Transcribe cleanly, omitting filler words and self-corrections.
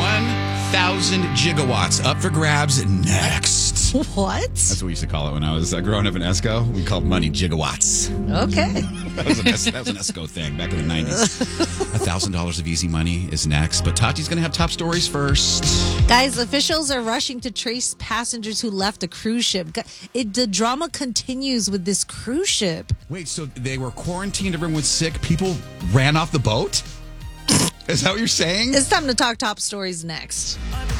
1,000 gigawatts up for grabs next. What? That's what we used to call it when I was growing up in ESCO. We called money gigawatts. Okay. That was an ESCO thing back in the 90s. $1,000 of easy money is next, but Tati's going to have top stories first. Guys, officials are rushing to trace passengers who left a cruise ship. The drama continues with this cruise ship. Wait, so they were quarantined, everyone was sick, people ran off the boat? Is that what you're saying? It's time to talk top stories next.